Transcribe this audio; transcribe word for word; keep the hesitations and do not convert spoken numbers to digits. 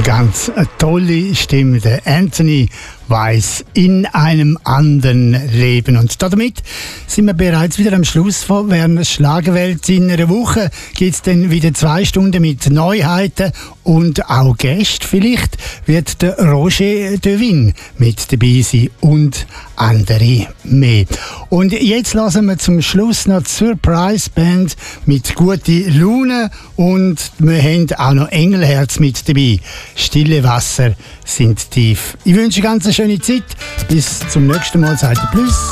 ganz eine tolle Stimme, der Anthony Weiss, in einem anderen Leben. Und damit sind wir bereits wieder am Schluss von Werners Schlagerwelt. In einer Woche gibt es dann wieder zwei Stunden mit Neuheiten und auch Gäste. Vielleicht wird der Roger Devin mit dabei sein und andere mehr. Und jetzt lassen wir zum Schluss noch die Surprise Band mit gute Laune und wir haben auch noch Engelherz mit dabei. Stille Wasser sind tief. Ich wünsche ganz eine schöne Zeit. Bis zum nächsten Mal. Seid ihr Plus.